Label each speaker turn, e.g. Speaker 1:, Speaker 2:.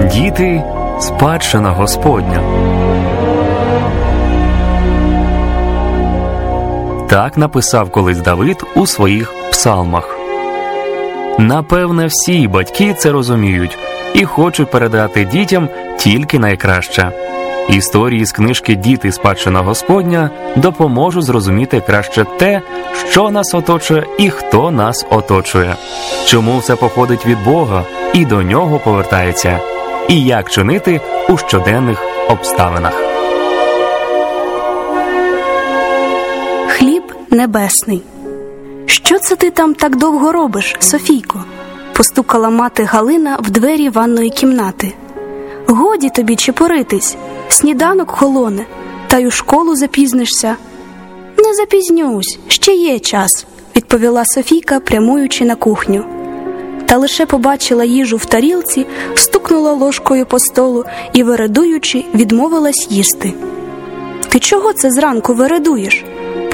Speaker 1: Діти – спадщина Господня. Так написав колись Давид у своїх псалмах. Напевне, всі батьки це розуміють і хочуть передати дітям тільки найкраще. Історії з книжки «Діти – спадщина Господня» допоможуть зрозуміти краще те, що нас оточує і хто нас оточує, чому все походить від Бога і до Нього повертається, і як чинити у щоденних обставинах.
Speaker 2: Хліб небесний. «Що це ти там так довго робиш, Софійко?» – постукала мати Галина в двері ванної кімнати. «Годі тобі чепуритись, сніданок холоне, та й у школу запізнишся». «Не запізнюсь, ще є час», – відповіла Софійка, прямуючи на кухню. Та лише побачила їжу в тарілці, стукнула ложкою по столу і, вередуючи, відмовилась їсти. «Ти чого це зранку вередуєш?»